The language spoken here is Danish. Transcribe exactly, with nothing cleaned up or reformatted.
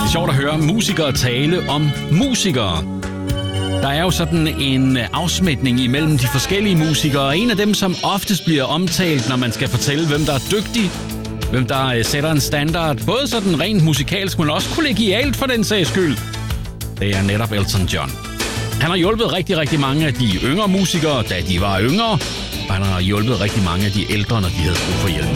altid sjovt at høre musikere tale om musikere. Der er jo sådan en afsmitning imellem de forskellige musikere, og en af dem, som oftest bliver omtalt, når man skal fortælle, hvem der er dygtig, hvem der sætter en standard, både sådan rent musikalsk, men også kollegialt for den sags skyld, det er netop Elton John. Han har hjulpet rigtig, rigtig mange af de yngre musikere, da de var yngre, og han har hjulpet rigtig mange af de ældre, når de havde brug for hjælp.